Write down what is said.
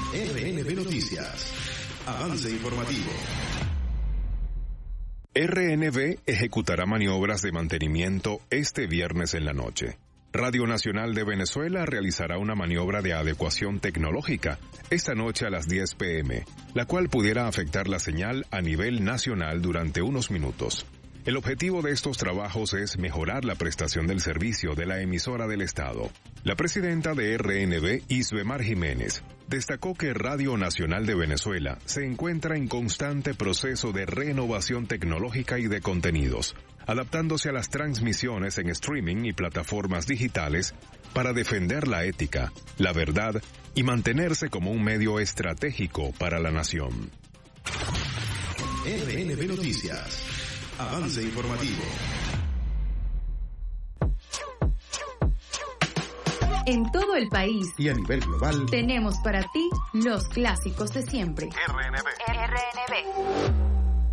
RNB Noticias. Avance informativo. RNB ejecutará maniobras de mantenimiento este viernes en la noche. Radio Nacional de Venezuela realizará una maniobra de adecuación tecnológica esta noche a las 10 p.m., la cual pudiera afectar la señal a nivel nacional durante unos minutos. El objetivo de estos trabajos es mejorar la prestación del servicio de la emisora del Estado. La presidenta de RNB, Isbemar Jiménez, destacó que Radio Nacional de Venezuela se encuentra en constante proceso de renovación tecnológica y de contenidos, adaptándose a las transmisiones en streaming y plataformas digitales para defender la ética, la verdad y mantenerse como un medio estratégico para la nación. RNB Noticias. Avance informativo. En todo el país y a nivel global tenemos para ti los clásicos de siempre. RNB.